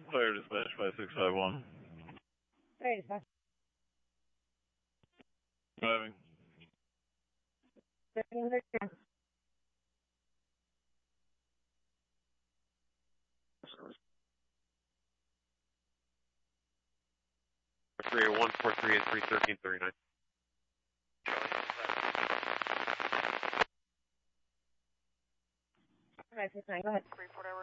Fire dispatch 5651. Fire dispatch. Driving. 1300. 301, 4383, 1339. Alright, 69, go ahead. 341.